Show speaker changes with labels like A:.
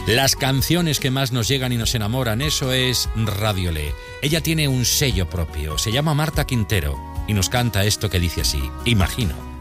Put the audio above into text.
A: Las canciones que más nos llegan y nos enamoran, eso es Radiolé. Ella tiene un sello propio, se llama Marta Quintero y nos canta esto que dice así, Imagino.